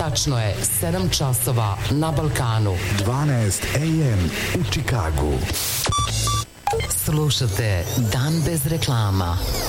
Tačno je 7 časova na Balkanu. 12 AM u Čikagu. Slušate Dan bez reklama.